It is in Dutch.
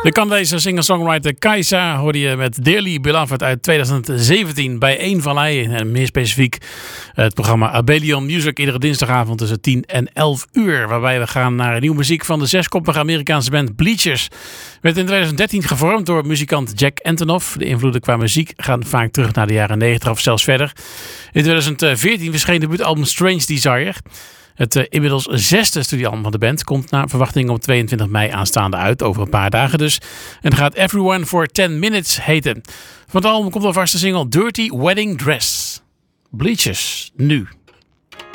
De Canadese singer-songwriter Kaisa hoorde je met Dearly Beloved uit 2017 bij Eén Vallei. En meer specifiek het programma Abelion Music iedere dinsdagavond tussen 10 en 11 uur. Waarbij we gaan naar nieuwe muziek van de zeskoppige Amerikaanse band Bleachers. Werd in 2013 gevormd door muzikant Jack Antonoff. De invloeden qua muziek gaan vaak terug naar de jaren 90 of zelfs verder. In 2014 verscheen de debuutalbum Strange Desire. Het inmiddels 6e studioalbum van de band komt naar verwachting op 22 mei aanstaande uit, over een paar dagen dus. En gaat Everyone for 10 Minutes heten. Van het album komt alvast de single Dirty Wedding Dress. Bleachers, nu.